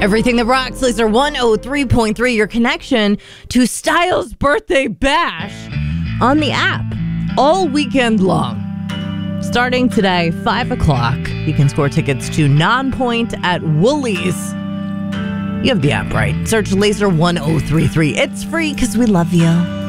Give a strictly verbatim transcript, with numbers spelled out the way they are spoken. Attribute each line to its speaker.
Speaker 1: Everything that rocks, Laser one oh three point three, your connection to Styles' birthday bash on the app all weekend long. Starting today, five o'clock, you can score tickets to Nonpoint at Woolies. You have the app, right? Search Laser one oh three three. It's free because we love you.